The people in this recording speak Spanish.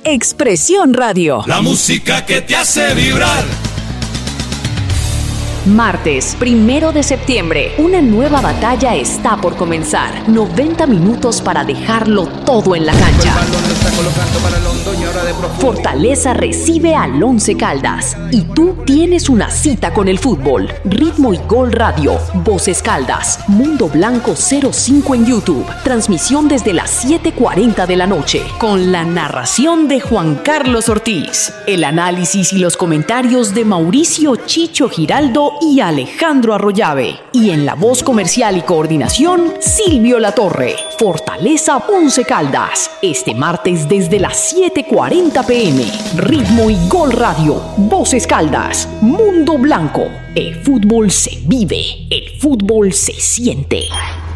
Expresión Radio. La música que te hace vibrar. Martes 1 de septiembre, una nueva batalla está por comenzar. 90 minutos para dejarlo todo en la cancha. Fortaleza recibe al Once Caldas y tú tienes una cita con el fútbol. Ritmo y Gol Radio, Voces Caldas, Mundo Blanco 05 en YouTube. Transmisión desde las 7:40 de la noche con la narración de Juan Carlos Ortiz, el análisis y los comentarios de Mauricio Chicho Giraldo y Alejandro Arroyave. Y en la voz comercial y coordinación, Silvio Latorre. Fortaleza Once Caldas. Este martes desde las 7:40 p.m. Ritmo y Gol Radio. Voces Caldas. Mundo Blanco. El fútbol se vive. El fútbol se siente.